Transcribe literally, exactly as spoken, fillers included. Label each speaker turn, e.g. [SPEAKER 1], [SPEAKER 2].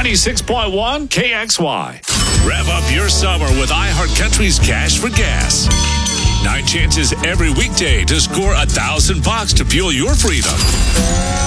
[SPEAKER 1] ninety-six point one K X Y.
[SPEAKER 2] Rev up your summer with iHeartCountry's Cash for Gas. Nine chances every weekday to score a thousand bucks to fuel your freedom.